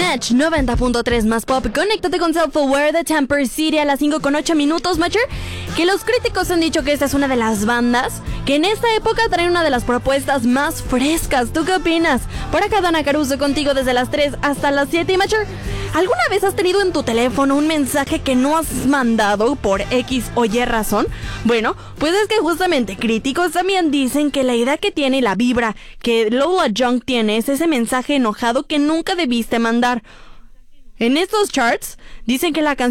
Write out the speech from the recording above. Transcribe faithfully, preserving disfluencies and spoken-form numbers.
Match noventa punto tres más pop. Conéctate con Self-Aware de Temper City a las cinco con ocho minutos, Matcher. Que los críticos han dicho que esta es una de las bandas que en esta época traen una de las propuestas más frescas. ¿Tú qué opinas? Por acá Dana Caruso contigo desde las tres hasta las siete. Y Matcher, ¿alguna vez has tenido en tu teléfono un mensaje que no has mandado por X o Y razón? Bueno, pues es que justamente críticos también dicen que la idea que tiene y la vibra que Lola Young tiene es ese mensaje enojado que nunca debiste mandar. En estos charts dicen que la canción